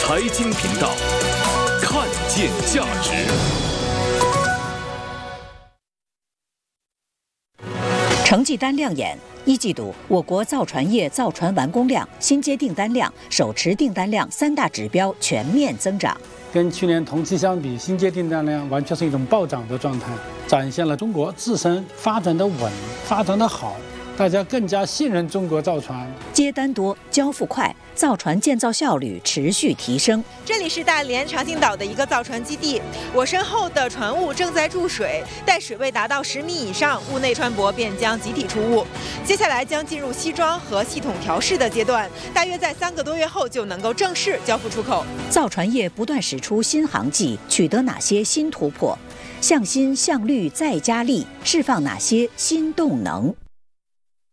财经频道，看见价值。 成绩单亮眼，一季度我国造船业造船完工量、新接订单量、手持订单量三大指标全面增长。 跟去年同期相比，新接订单量完全是一种暴涨的状态，展现了中国自身发展的稳、发展的好，大家更加信任中国造船。 接单多，交付快，造船建造效率持续提升。 这里是大连长兴岛的一个造船基地，我身后的船坞正在注水，待水位达到10米以上，坞内船舶便将集体出坞。接下来将进入西装和系统调试的阶段，大约在3个多月后就能够正式交付出口。 造船业不断使出新航迹，取得哪些新突破？向新向绿再加力，释放哪些新动能？